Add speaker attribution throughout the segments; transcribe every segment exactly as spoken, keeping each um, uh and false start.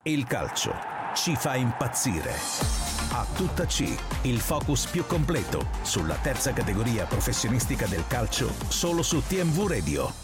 Speaker 1: Il calcio ci fa impazzire. A tutta C, il focus più completo sulla terza categoria professionistica del calcio, solo su T M V Radio.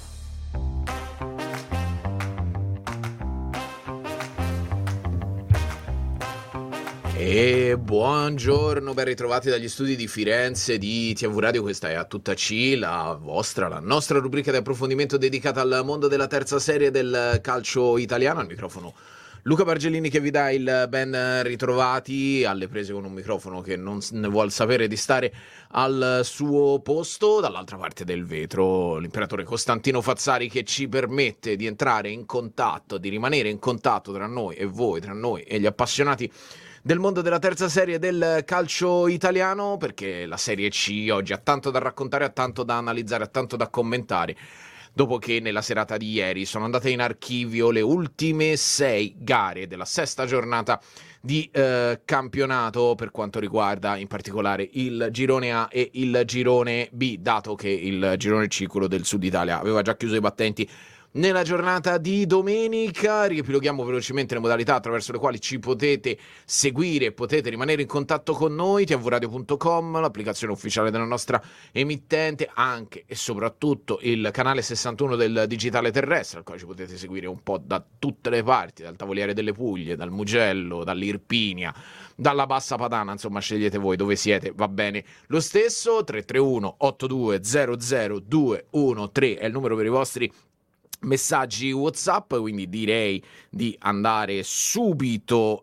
Speaker 2: E buongiorno, ben ritrovati dagli studi di Firenze di T M V Radio. Questa è A Tutta C, la vostra, la nostra rubrica di approfondimento dedicata al mondo della terza serie del calcio italiano. Al microfono Luca Bargellini che vi dà il ben ritrovati, alle prese con un microfono che non ne vuol sapere di stare al suo posto. Dall'altra parte del vetro l'imperatore Costantino Fazzari, che ci permette di entrare in contatto, di rimanere in contatto tra noi e voi, tra noi e gli appassionati del mondo della terza serie del calcio italiano, perché la Serie C oggi ha tanto da raccontare, ha tanto da analizzare, ha tanto da commentare, dopo che nella serata di ieri sono andate in archivio le ultime sei gare della sesta giornata di eh, campionato per quanto riguarda in particolare il girone A e il girone B, dato che il girone C, quello del Sud Italia, aveva già chiuso i battenti nella giornata di domenica. Riepiloghiamo velocemente le modalità attraverso le quali ci potete seguire e potete rimanere in contatto con noi: t v radio punto com, l'applicazione ufficiale della nostra emittente, anche e soprattutto il canale sessantuno del digitale terrestre, al quale ci potete seguire un po' da tutte le parti, dal Tavoliere delle Puglie, dal Mugello, dall'Irpinia, dalla Bassa Padana, insomma scegliete voi dove siete, va bene lo stesso. Tre tre uno otto due zero zero due uno tre è il numero per i vostri messaggi WhatsApp, quindi direi di andare subito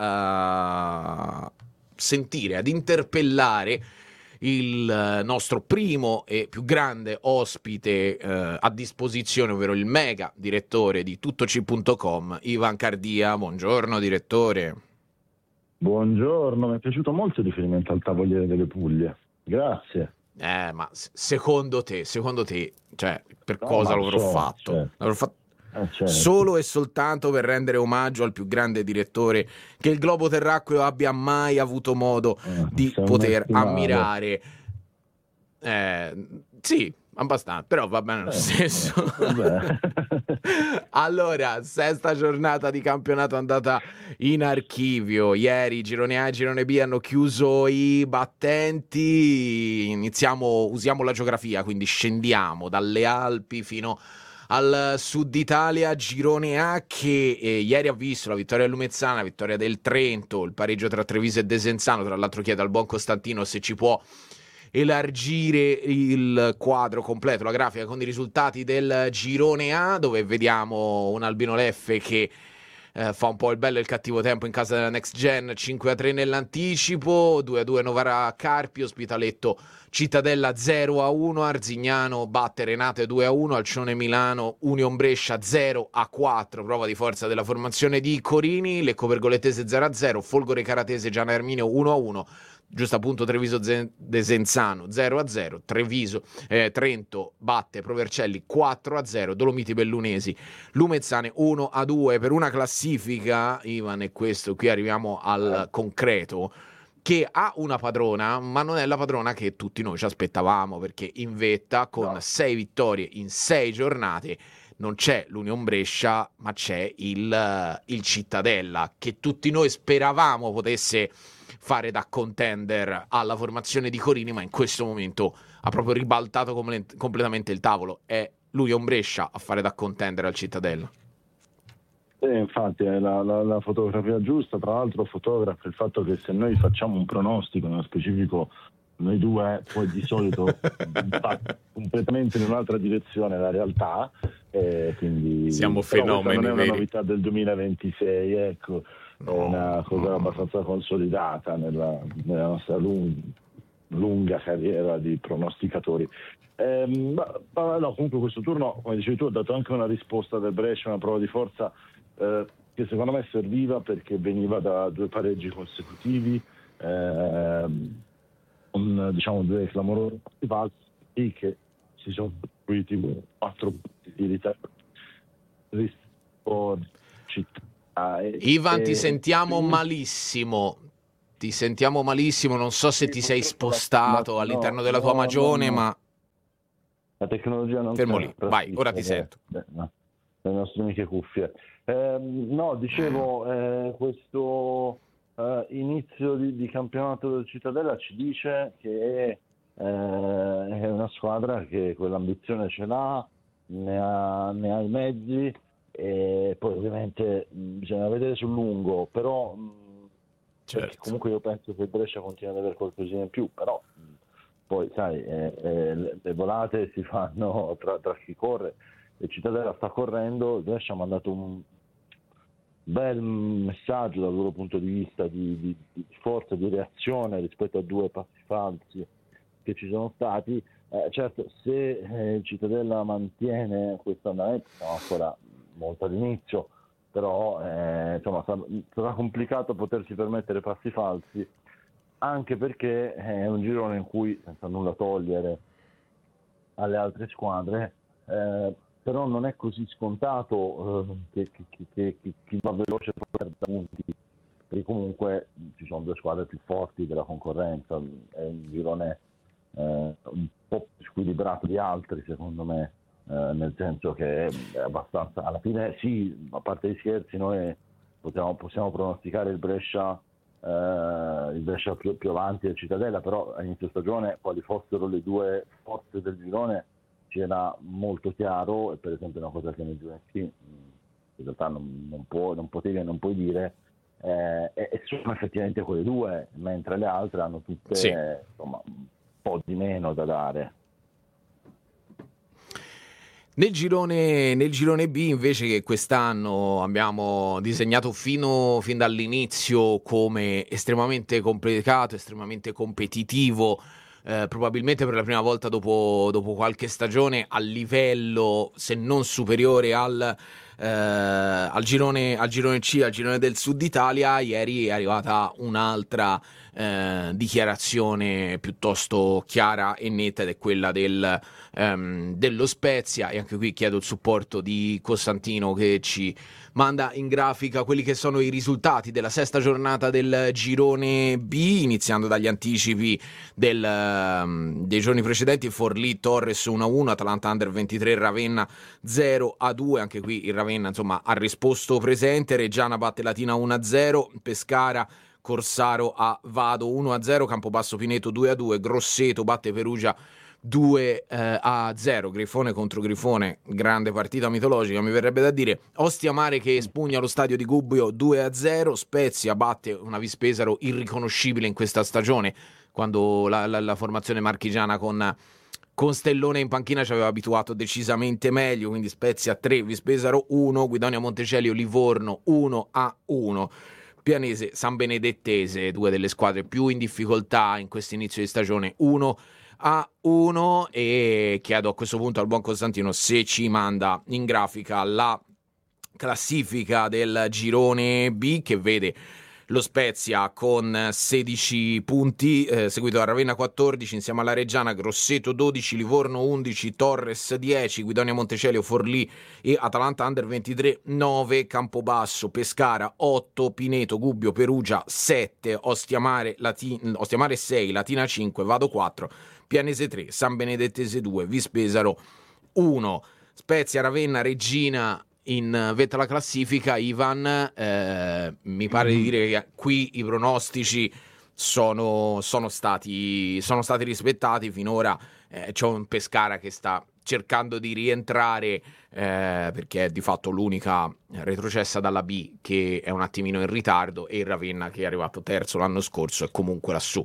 Speaker 2: a uh, sentire, ad interpellare il nostro primo e più grande ospite uh, a disposizione, ovvero il mega direttore di tuttoc punto com, Ivan Cardia. Buongiorno direttore.
Speaker 3: Buongiorno, mi è piaciuto molto il riferimento al Tavoliere delle Puglie, grazie.
Speaker 2: Eh, ma secondo te, secondo te, cioè, per
Speaker 3: No,
Speaker 2: cosa
Speaker 3: ma
Speaker 2: l'avrò
Speaker 3: so,
Speaker 2: fatto?
Speaker 3: certo.
Speaker 2: L'avrò fatto
Speaker 3: Eh, certo.
Speaker 2: solo e soltanto per rendere omaggio al più grande direttore che il globo terracqueo abbia mai avuto modo
Speaker 3: Eh,
Speaker 2: di
Speaker 3: sei un
Speaker 2: poter
Speaker 3: estimale.
Speaker 2: ammirare. Eh, sì, abbastanza, però va bene lo
Speaker 3: Eh,
Speaker 2: stesso.
Speaker 3: vabbè.
Speaker 2: Allora, sesta giornata di campionato andata in archivio. Ieri girone A e girone B hanno chiuso i battenti. Iniziamo, usiamo la geografia, quindi scendiamo dalle Alpi fino al Sud Italia. Girone A che eh, ieri ha visto la vittoria del Lumezzana, la vittoria del Trento, il pareggio tra Treviso e Desenzano. Tra l'altro chiedo al buon Costantino se ci può elargire il quadro completo, la grafica con i risultati del girone A, dove vediamo un Albino Leffe che eh, fa un po' il bello e il cattivo tempo in casa della Next Gen, cinque a tre nell'anticipo, due a due Novara Carpi, Ospitaletto Cittadella zero a uno, Arzignano batte Renate due a uno, Alcione Milano Union Brescia zero a quattro, prova di forza della formazione di Corini, Lecco Pergoletese zero a zero, Folgore Caratese Giana Erminio uno a uno, giusto appunto Treviso Desenzano zero a zero, Treviso, eh, Trento batte Provercelli quattro a zero, Dolomiti Bellunesi Lumezzane uno a due, per una classifica, Ivan, e questo qui arriviamo al concreto, che ha una padrona, ma non è la padrona che tutti noi ci aspettavamo, perché in vetta con
Speaker 3: No.
Speaker 2: sei vittorie in sei giornate non c'è l'Union Brescia, ma c'è il, il Cittadella, che tutti noi speravamo potesse fare da contender alla formazione di Corini, ma in questo momento ha proprio ribaltato com- completamente il tavolo. È l'Union Brescia a fare da contender al Cittadella.
Speaker 3: Eh, infatti è la, la, la fotografia giusta. Tra l'altro fotografa il fatto che se noi facciamo un pronostico, nello specifico noi due, poi di solito va completamente in un'altra direzione la realtà, eh, quindi
Speaker 2: siamo
Speaker 3: però
Speaker 2: fenomeni
Speaker 3: non è una
Speaker 2: veri.
Speaker 3: novità del duemilaventisei, ecco.
Speaker 2: No,
Speaker 3: è una cosa
Speaker 2: no.
Speaker 3: abbastanza consolidata nella, nella nostra lung- lunga carriera di pronosticatori. Ehm, ma, ma no, comunque questo turno, come dicevi tu, ha dato anche una risposta del Brescia, una prova di forza eh, che secondo me serviva, perché veniva da due pareggi consecutivi, ehm, con diciamo due clamorosi falsi che si sono costruiti quattro punti di ritardo rispetto città. E,
Speaker 2: Ivan,
Speaker 3: e,
Speaker 2: ti sentiamo
Speaker 3: quindi...
Speaker 2: malissimo. Ti sentiamo malissimo, non so se
Speaker 3: sì,
Speaker 2: ti sei
Speaker 3: purtroppo
Speaker 2: spostato
Speaker 3: la,
Speaker 2: all'interno
Speaker 3: no,
Speaker 2: della
Speaker 3: no,
Speaker 2: tua magione,
Speaker 3: no, no.
Speaker 2: ma
Speaker 3: La tecnologia non
Speaker 2: fermo
Speaker 3: c'è,
Speaker 2: lì. Vai, ora ti sento.
Speaker 3: No. le nostre amiche cuffie. Eh, no, dicevo, eh, questo eh, inizio di, di campionato del Cittadella ci dice che eh, è una squadra che quell'ambizione ce l'ha, ne ha, ne ha i mezzi, e poi ovviamente mh, bisogna vedere sul lungo, però mh,
Speaker 2: Certo.
Speaker 3: perché comunque io penso che il Brescia continua ad avere qualcosina in più, però mh, poi sai, eh, eh, le, le volate si fanno tra, tra chi corre. Il Cittadella sta correndo, il Brescia ha mandato un bel messaggio dal loro punto di vista di, di, di forza, di reazione rispetto a due passi falsi che ci sono stati. Eh, certo, se eh, il Cittadella mantiene questo andamento, siamo ancora molto all'inizio, però eh, insomma sarà complicato potersi permettere passi falsi, anche perché è un girone in cui, senza nulla togliere alle altre squadre, eh, però non è così scontato eh, che, che, che, che chi va veloce perde punti, perché comunque ci sono due squadre più forti della concorrenza, è un girone eh, un po' più squilibrato di altri secondo me, eh, nel senso che è abbastanza, alla fine sì, a parte gli scherzi, noi possiamo, possiamo pronosticare il Brescia Uh, il Brescia più, più avanti del Cittadella, però a inizio stagione quali fossero le due forze del girone c'era molto chiaro, e per esempio una cosa che nel giovedì in realtà non, non, può, non potevi e non puoi dire, eh, e sono effettivamente quelle due, mentre le altre hanno tutte
Speaker 2: Sì.
Speaker 3: eh, insomma, un po' di meno da dare.
Speaker 2: Nel girone, nel girone B invece, che quest'anno abbiamo disegnato fino, fin dall'inizio come estremamente complicato, estremamente competitivo, eh, probabilmente per la prima volta dopo, dopo qualche stagione a livello se non superiore al, eh, al, girone, al girone C, al girone del Sud Italia. Ieri è arrivata un'altra eh, dichiarazione piuttosto chiara e netta, ed è quella del Um, dello Spezia, e anche qui chiedo il supporto di Costantino che ci manda in grafica quelli che sono i risultati della sesta giornata del girone B, iniziando dagli anticipi del, um, dei giorni precedenti. Forlì Torres uno a uno, Atalanta Under ventitré Ravenna zero a due, anche qui il Ravenna insomma ha risposto presente. Reggiana batte Latina uno a zero, Pescara Corsaro a Vado uno a zero, Campobasso Pineto due a due, Grosseto batte Perugia due a zero, Grifone contro Grifone, grande partita mitologica mi verrebbe da dire. Ostia Mare che espugna lo stadio di Gubbio due a zero, Spezia batte una Vispesaro irriconoscibile in questa stagione, quando la, la, la formazione marchigiana con, con Stellone in panchina ci aveva abituato decisamente meglio, quindi Spezia tre, Vispesaro uno, Guidonia Montecelio Livorno uno a uno. Pianese San Benedettese, due delle squadre più in difficoltà in questo inizio di stagione, uno a uno, e chiedo a questo punto al buon Costantino se ci manda in grafica la classifica del girone B, che vede lo Spezia con sedici punti, eh, seguito da Ravenna quattordici, insieme alla Reggiana, Grosseto dodici, Livorno undici, Torres dieci, Guidonia Montecelio, Forlì e Atalanta Under ventitré nove, Campobasso, Pescara otto, Pineto, Gubbio, Perugia sette, Ostia Mare, Latin- Ostia Mare sei, Latina cinque, Vado quattro, Pianese tre, San Benedettese due, Vispesaro uno. Spezia, Ravenna, Regina in vetta alla classifica. Ivan, eh, mi pare di dire che qui i pronostici sono, sono, stati, sono stati rispettati finora. Eh, c'è un Pescara che sta cercando di rientrare, eh, perché è di fatto l'unica retrocessa dalla B che è un attimino in ritardo, e il Ravenna, che è arrivato terzo l'anno scorso, è comunque lassù.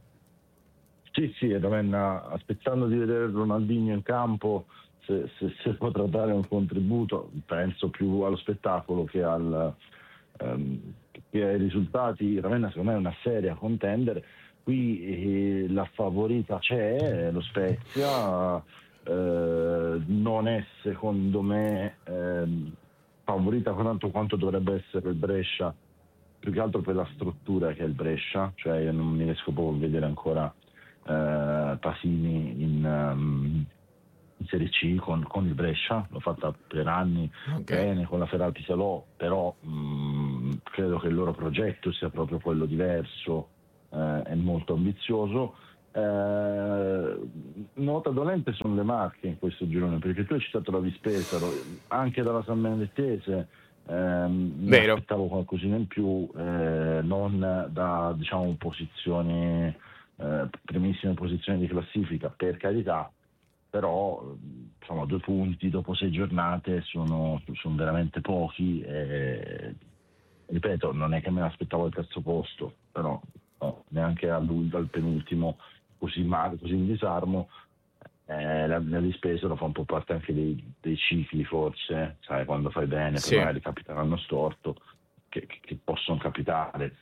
Speaker 3: Sì, sì, Ravenna, aspettando di vedere Ronaldinho in campo, Se, se, se potrà dare un contributo, penso più allo spettacolo che, al, um, che ai risultati. Ravenna secondo me è una seria contender. Qui eh, la favorita c'è, lo Spezia, eh, non è secondo me eh, favorita tanto quanto dovrebbe essere il Brescia, più che altro per la struttura che è il Brescia, cioè io non mi riesco proprio a vedere ancora eh, Pasini in... Um, in Serie C con, con il Brescia, l'ho fatta per anni, okay, bene con la Feralpi Salò, però mh, credo che il loro progetto sia proprio quello diverso, eh, è molto ambizioso. Eh, nota dolente sono le Marche in questo girone, perché tu hai citato la Vispesaro, anche dalla San Benedettese ehm, mi aspettavo qualcosina in più, eh, non da diciamo posizioni eh, primissime posizioni di classifica, per carità, però insomma due punti dopo sei giornate sono, sono veramente pochi e, ripeto, non è che me l'aspettavo al terzo posto, però no, neanche al, al penultimo così male, così in disarmo. Eh, la, la dispesa lo fa un po' parte anche dei, dei cicli, forse, sai, quando fai bene,
Speaker 2: sì.
Speaker 3: poi magari capita l'anno storto, che, che, che possono capitare.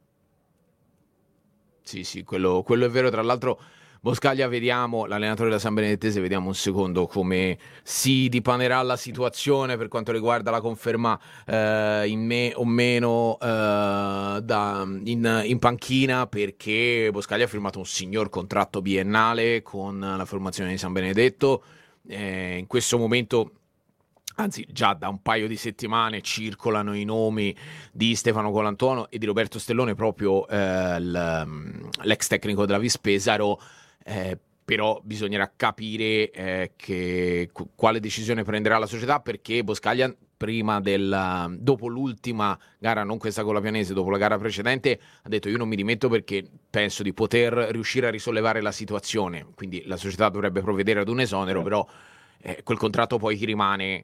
Speaker 2: Sì, sì, quello, quello è vero. Tra l'altro Boscaglia, vediamo, l'allenatore della San Benedettese, vediamo un secondo come si dipanerà la situazione per quanto riguarda la conferma eh, in me o meno eh, da, in, in panchina, perché Boscaglia ha firmato un signor contratto biennale con la formazione di San Benedetto. Eh, in questo momento, anzi già da un paio di settimane, circolano i nomi di Stefano Colantuono e di Roberto Stellone, proprio eh, l'ex tecnico della Vispesaro. Eh, però bisognerà capire eh, che, quale decisione prenderà la società, perché Boscaglia prima del, dopo l'ultima gara, non questa con la Pianese, dopo la gara precedente, ha detto: io non mi dimetto perché penso di poter riuscire a risollevare la situazione, quindi la società dovrebbe provvedere ad un esonero, però eh, quel contratto poi ti rimane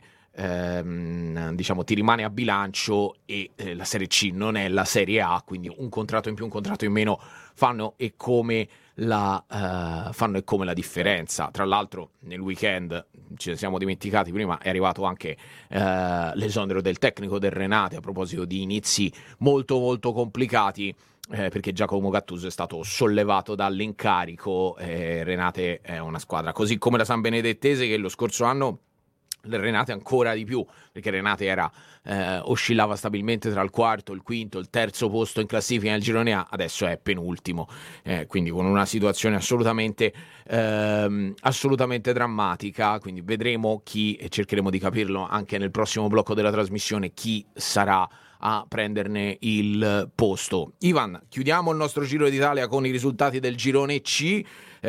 Speaker 2: ehm, diciamo ti rimane a bilancio, e eh, la Serie C non è la Serie A, quindi un contratto in più, un contratto in meno fanno e come la uh, fanno e come la differenza. Tra l'altro nel weekend, ci siamo dimenticati prima, è arrivato anche uh, l'esonero del tecnico del Renate, a proposito di inizi molto molto complicati, eh, perché Giacomo Gattuso è stato sollevato dall'incarico. eh, Renate è una squadra, così come la San Benedettese, che lo scorso anno, le Renate ancora di più, perché Renate era eh, oscillava stabilmente tra il quarto, il quinto, il terzo posto in classifica nel girone A, adesso è penultimo, eh, quindi con una situazione assolutamente ehm, assolutamente drammatica. Quindi vedremo chi, e cercheremo di capirlo anche nel prossimo blocco della trasmissione, chi sarà a prenderne il posto. Ivan, chiudiamo il nostro Giro d'Italia con i risultati del girone C.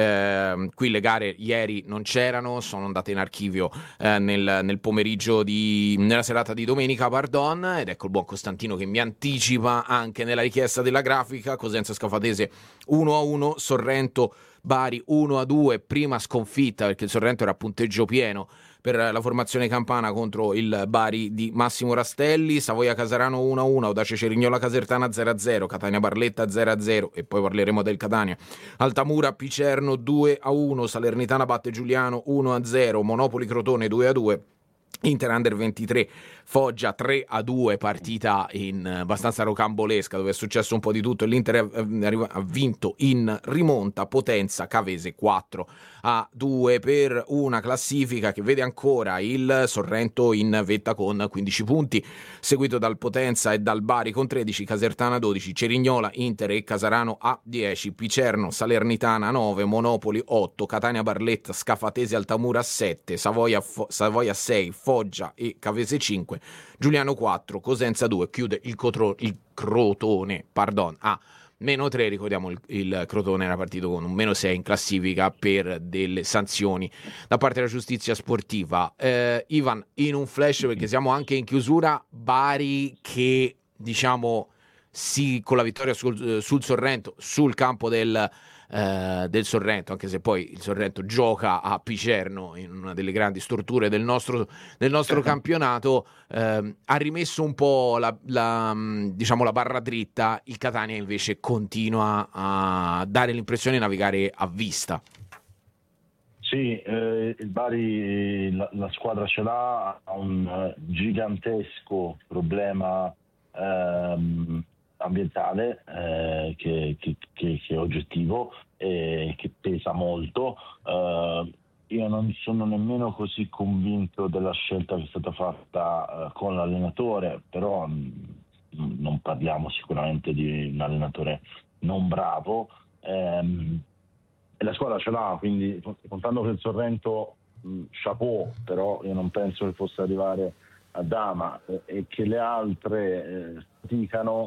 Speaker 2: Eh, qui le gare ieri non c'erano, sono andate in archivio eh, nel, nel pomeriggio di nella serata di domenica, pardon, ed ecco il buon Costantino che mi anticipa anche nella richiesta della grafica. Cosenza Scafatese uno a uno, Sorrento Bari uno a due, prima sconfitta perché il Sorrento era a punteggio pieno per la formazione campana contro il Bari di Massimo Rastelli. Savoia Casarano uno a uno, Audace Cerignola Casertana zero a zero, Catania Barletta zero a zero, e poi parleremo del Catania. Altamura Picerno due a uno, Salernitana batte Giuliano uno a zero, Monopoli Crotone due a due, Inter Under ventitré Foggia tre a due, partita in abbastanza rocambolesca dove è successo un po' di tutto. L'Inter ha vinto in rimonta. Potenza Cavese quattro a due, per una classifica che vede ancora il Sorrento in vetta con quindici punti, seguito dal Potenza e dal Bari con tredici, Casertana dodici, Cerignola, Inter e Casarano a dieci, Picerno, Salernitana nove, Monopoli otto, Catania Barletta, Scafatese Altamura sette, Savoia, Fo- Savoia sei, Foggia e Cavese cinque, Giuliano quattro, Cosenza due, chiude il, cotro- il Crotone pardon, a meno tre. Ricordiamo il, il Crotone era partito con un meno sei in classifica per delle sanzioni da parte della giustizia sportiva. eh, Ivan, in un flash, perché siamo anche in chiusura, Bari che diciamo sì, con la vittoria sul, sul Sorrento, sul campo del Eh, del Sorrento, anche se poi il Sorrento gioca a Picerno, in una delle grandi storture del nostro, del nostro campionato, eh, ha rimesso un po' la, la, diciamo la barra dritta. Il Catania invece continua a dare l'impressione di navigare a vista.
Speaker 3: Sì, eh, il Bari, la, la squadra ce l'ha, ha un uh, gigantesco problema ehm, ambientale eh, che, che, che, che è oggettivo e che pesa molto. Uh, io non sono nemmeno così convinto della scelta che è stata fatta uh, con l'allenatore, però mh, non parliamo sicuramente di un allenatore non bravo. Um, e la squadra ce l'ha, quindi contando che il Sorrento mh, chapeau, però io non penso che possa arrivare a Dama, eh, e che le altre eh, faticano.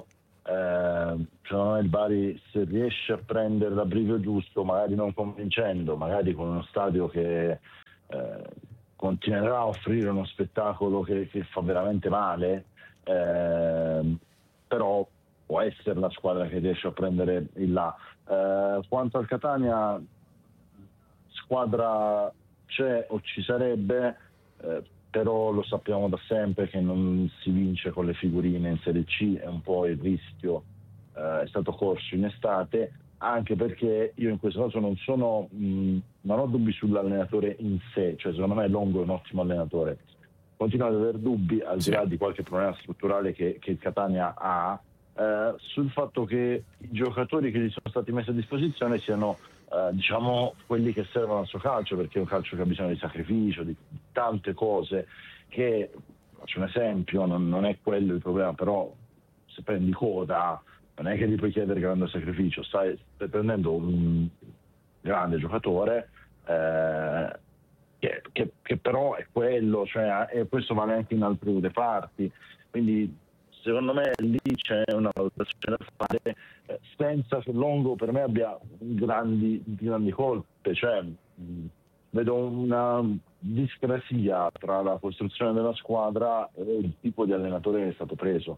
Speaker 3: Eh, secondo me il Bari, se riesce a prendere l'abbrivio giusto, magari non convincendo, magari con uno stadio che eh, continuerà a offrire uno spettacolo che, che fa veramente male, eh, però può essere la squadra che riesce a prendere il là. Eh, quanto al Catania, squadra c'è o ci sarebbe, eh, però lo sappiamo da sempre che non si vince con le figurine in Serie C, è un po' il rischio, eh, è stato corso in estate, anche perché io in questo caso non sono mh, non ho dubbi sull'allenatore in sé, cioè secondo me Longo è un ottimo allenatore, continuo ad aver dubbi al di là di qualche problema strutturale che, che il Catania ha, eh, sul fatto che i giocatori che gli sono stati messi a disposizione siano Uh, diciamo quelli che servono al suo calcio, perché è un calcio che ha bisogno di sacrificio, di tante cose che, faccio un esempio, non, non è quello il problema, però se prendi Coda non è che gli puoi chiedere grande sacrificio, stai, stai prendendo un grande giocatore eh, che, che, che però è quello, cioè, e questo vale anche in altre reparti, quindi secondo me lì c'è una valutazione da fare, eh, senza che Longo per me abbia grandi, grandi colpe, cioè mh, vedo una discrasia tra la costruzione della squadra e il tipo di allenatore che è stato preso.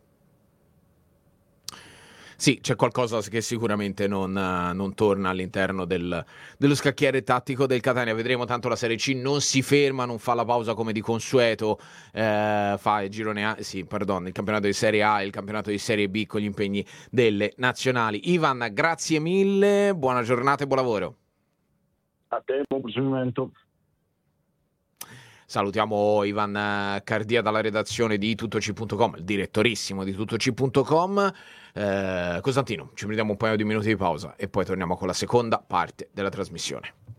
Speaker 2: Sì, c'è qualcosa che sicuramente non, non torna all'interno del, dello scacchiere tattico del Catania. Vedremo, tanto la Serie C non si ferma, non fa la pausa come di consueto, eh, fa il girone A, sì, pardon, il campionato di Serie A e il campionato di Serie B con gli impegni delle nazionali. Ivan, grazie mille, buona giornata e buon lavoro.
Speaker 3: A te, buon proseguimento.
Speaker 2: Salutiamo Ivan Cardia dalla redazione di tuttoci punto com, il direttorissimo di tuttoci punto com. Eh, Costantino, ci prendiamo un paio di minuti di pausa e poi torniamo con la seconda parte della trasmissione.